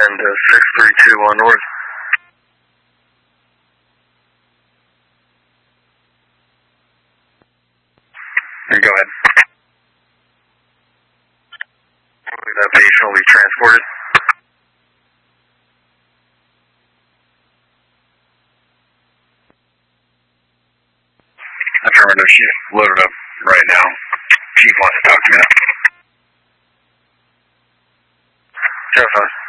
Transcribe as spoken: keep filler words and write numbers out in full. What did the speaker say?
and uh, six three two one north. Go ahead. That patient will be transported. Affirmative, she's loaded up right now. Chief wants to talk to me now. Telephone.